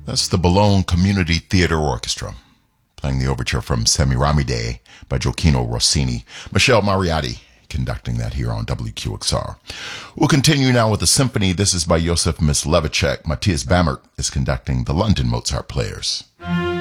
That's the Bologna Community Theater Orchestra, playing the overture from Semiramide by Gioacchino Rossini. Michelle Mariotti conducting that here on WQXR. We'll continue now with the symphony. This is by Josef Myslevicek. Matthias Bammert is conducting the London Mozart Players.